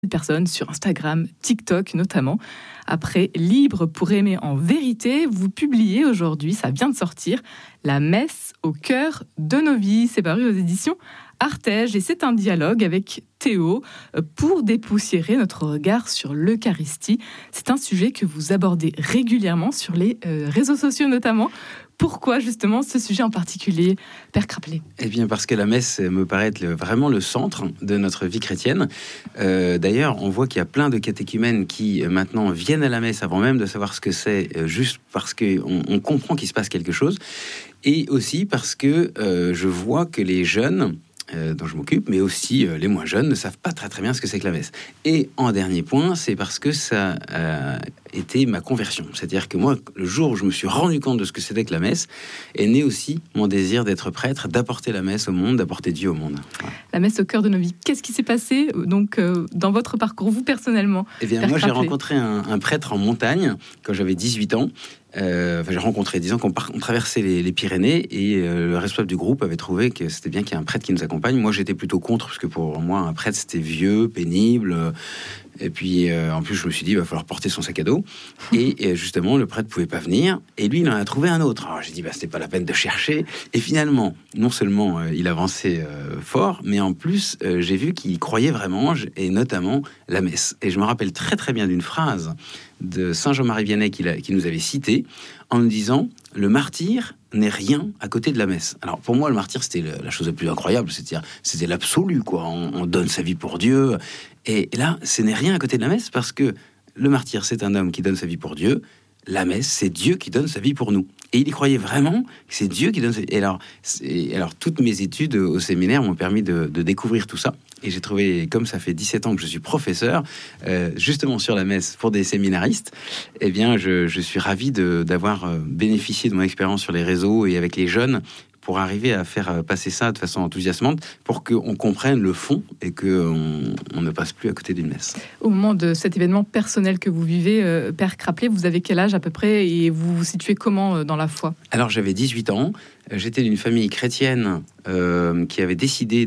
de personnes sur Instagram, TikTok notamment. Après Libre pour aimer en vérité, vous publiez aujourd'hui, ça vient de sortir, La messe au cœur de nos vies. C'est paru aux éditions Artege et c'est un dialogue avec Théo pour dépoussiérer notre regard sur l'Eucharistie. C'est un sujet que vous abordez régulièrement sur les réseaux sociaux notamment. Pourquoi justement ce sujet en particulier, Père Craplet ? Eh bien parce que la messe me paraît être vraiment le centre de notre vie chrétienne. D'ailleurs, on voit qu'il y a plein de catéchumènes qui maintenant viennent à la messe avant même de savoir ce que c'est, juste parce qu'on comprend qu'il se passe quelque chose. Et aussi parce que je vois que les jeunes dont je m'occupe, mais aussi les moins jeunes, ne savent pas très très bien ce que c'est que la messe. Et en dernier point, c'est parce que ça a été ma conversion. C'est-à-dire que moi, le jour où je me suis rendu compte de ce que c'était que la messe, est né aussi mon désir d'être prêtre, d'apporter la messe au monde, d'apporter Dieu au monde. Voilà. La messe au cœur de nos vies. Qu'est-ce qui s'est passé donc dans votre parcours, vous personnellement ? Eh bien, moi, j'ai rencontré un prêtre en montagne quand j'avais 18 ans. J'ai rencontré, disons qu'on traversait les Pyrénées et le responsable du groupe avait trouvé que c'était bien qu'il y ait un prêtre qui nous accompagne. Moi, j'étais plutôt contre, parce que pour moi, un prêtre, c'était vieux, pénible. Et puis, en plus, je me suis dit, il va falloir porter son sac à dos. Et justement, le prêtre ne pouvait pas venir. Et lui, il en a trouvé un autre. Alors, j'ai dit, c'était pas la peine de chercher. Et finalement, non seulement il avançait fort, mais en plus, j'ai vu qu'il croyait vraiment, et notamment la messe. Et je me rappelle très, très bien d'une phrase de Saint Jean-Marie Vianney qui nous avait cité en nous disant « Le martyr n'est rien à côté de la messe ». Alors pour moi, le martyr, c'était la chose la plus incroyable, c'était l'absolu, quoi. On donne sa vie pour Dieu. Et là, ce n'est rien à côté de la messe, parce que le martyr, c'est un homme qui donne sa vie pour Dieu. La messe, c'est Dieu qui donne sa vie pour nous. Et il y croyait vraiment que c'est Dieu qui donne sa vie. Et alors, toutes mes études au séminaire m'ont permis de découvrir tout ça. Et j'ai trouvé, comme ça fait 17 ans que je suis professeur, justement sur la messe pour des séminaristes, eh bien, je suis ravi d'avoir bénéficié de mon expérience sur les réseaux et avec les jeunes, pour arriver à faire passer ça de façon enthousiasmante, pour qu'on comprenne le fond et qu'on ne passe plus à côté d'une messe. Au moment de cet événement personnel que vous vivez, Père Craplet, vous avez quel âge à peu près et vous vous situez comment dans la foi ? Alors j'avais 18 ans, j'étais d'une famille chrétienne qui avait décidé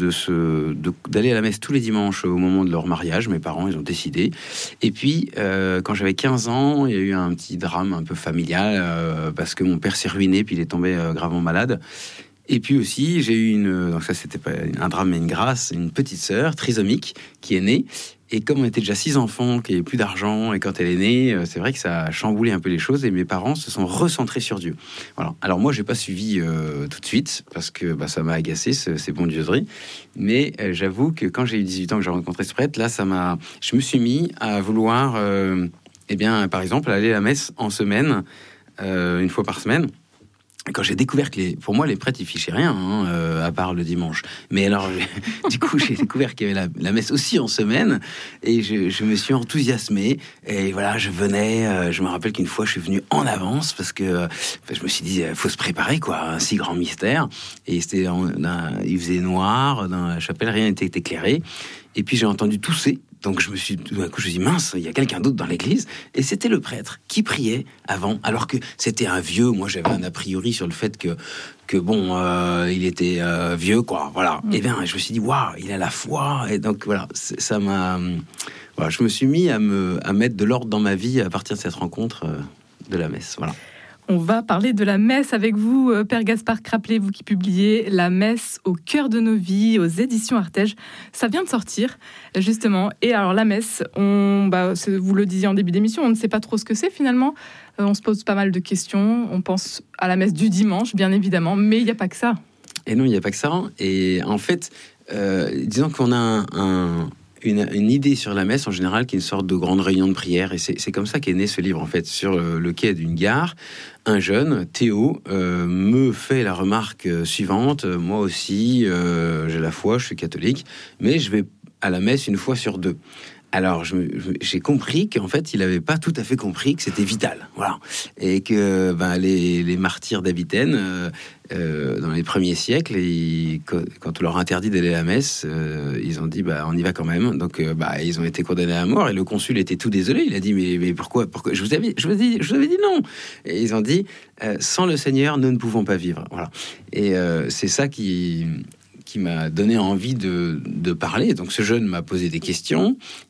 d'aller à la messe tous les dimanches au moment de leur mariage. Mes parents, ils ont décidé. Et puis, quand j'avais 15 ans, il y a eu un petit drame un peu familial parce que mon père s'est ruiné, puis il est tombé gravement malade. Et puis aussi, j'ai eu donc ça c'était pas un drame mais une grâce, une petite sœur trisomique qui est née. Et comme on était déjà 6 enfants, qu'il n'y avait plus d'argent, et quand elle est née, c'est vrai que ça a chamboulé un peu les choses, et mes parents se sont recentrés sur Dieu. Voilà. Alors moi, j'ai pas suivi tout de suite, parce que ça m'a agacé, ces bondieuseries. Mais j'avoue que quand j'ai eu 18 ans, que j'ai rencontré ce prêtre, là, je me suis mis à vouloir, par exemple, aller à la messe en semaine, une fois par semaine. Quand j'ai découvert que pour moi les prêtres ils fichaient rien à part le dimanche, mais alors du coup j'ai découvert qu'il y avait la messe aussi en semaine et je me suis enthousiasmé et voilà je me rappelle qu'une fois je suis venu en avance parce que je me suis dit faut se préparer quoi, un si grand mystère, et il faisait noir dans la chapelle, rien n'était éclairé, et puis j'ai entendu tousser. Donc je me suis dit mince, il y a quelqu'un d'autre dans l'église, et c'était le prêtre qui priait avant, alors que c'était un vieux. Moi j'avais un a priori sur le fait que il était vieux quoi, voilà. Et bien je me suis dit waouh, il a la foi, et donc voilà, ça m'a je me suis mis à mettre de l'ordre dans ma vie à partir de cette rencontre de la messe, voilà. On va parler de la messe avec vous, Père Gaspard Craplet, vous qui publiez La messe au cœur de nos vies aux éditions Artege. Ça vient de sortir, justement. Et alors, la messe, vous le disiez en début d'émission, on ne sait pas trop ce que c'est finalement. On se pose pas mal de questions. On pense à la messe du dimanche, bien évidemment, mais il n'y a pas que ça. Et non, il n'y a pas que ça. Et en fait, disons qu'on a une idée sur la messe en général qui est une sorte de grande réunion de prière, et c'est comme ça qu'est né ce livre en fait. Sur le quai d'une gare, un jeune, Théo, me fait la remarque suivante: moi aussi j'ai la foi, je suis catholique, mais je vais à la messe une fois sur 2. Alors j'ai compris qu'en fait il n'avait pas tout à fait compris que c'était vital, voilà, et que les martyrs d'Avitaine dans les premiers siècles, quand on leur a interdit d'aller à la messe, ils ont dit on y va quand même. Donc ils ont été condamnés à mort, et le consul était tout désolé. Il a dit mais pourquoi je vous avais dit non. Et ils ont dit sans le Seigneur nous ne pouvons pas vivre, voilà. Et c'est ça qui qui m'a donné envie de parler. Donc ce jeune m'a posé des questions